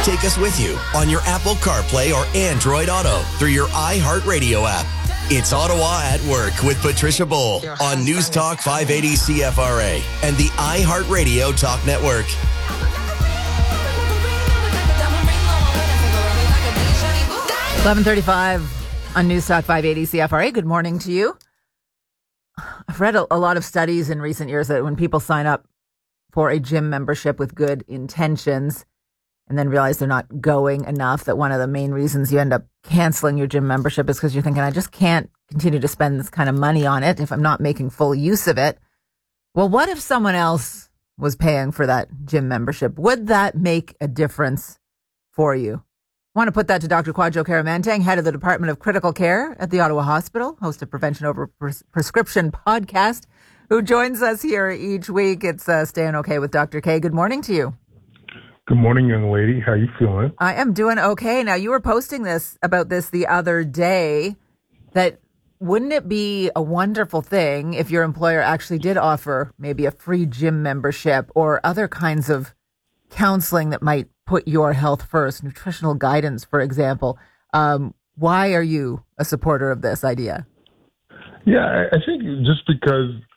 Take us with you on your Apple CarPlay or Android Auto through your iHeartRadio app. It's Ottawa at Work with Patricia Bull on News Talk 580 CFRA and the iHeartRadio Talk Network. 11:35 on News Talk 580 CFRA. Good morning to you. I've read a lot of studies in recent years that when people sign up for a gym membership with good intentions and then realize they're not going enough, that one of the main reasons you end up canceling your gym membership is because you're thinking, I just can't continue to spend this kind of money on it if I'm not making full use of it. Well, what if someone else was paying for that gym membership? Would that make a difference for you? I want to put that to Dr. Kwadwo Kyeremanteng, head of the Department of Critical Care at the Ottawa Hospital, host of Prevention Over Prescription podcast, who joins us here each week. It's Staying Okay with Dr. K. Good morning to you. Good morning, young lady. How you feeling? I am doing okay. Now, you were posting about this the other day, that wouldn't it be a wonderful thing if your employer actually did offer maybe a free gym membership or other kinds of counseling that might put your health first, nutritional guidance, for example. Why are you a supporter of this idea? Yeah, I think just because